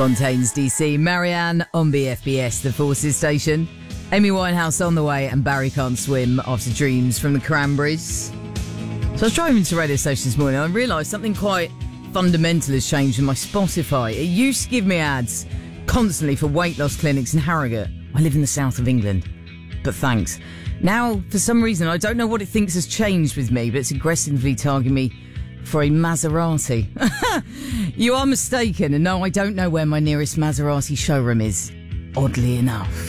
Fontaines, DC, Marianne on BFBS, the Forces station. Amy Winehouse on the way, and Barry Can't Swim after Dreams from the Cranberries. So I was driving to radio station this morning and I realised something quite fundamental has changed with my Spotify. It used to give me ads constantly for weight loss clinics in Harrogate. I live in the south of England, but thanks. Now, for some reason, I don't know what it thinks has changed with me, but it's aggressively targeting me for a Maserati. You are mistaken, and no, I don't know where my nearest Maserati showroom is, oddly enough.